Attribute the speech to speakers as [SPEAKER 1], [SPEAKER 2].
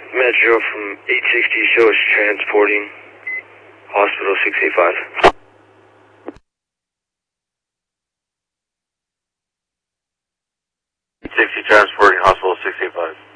[SPEAKER 1] Metro from 860 show us transporting Hospital 685. 60 transporting Hospital 685.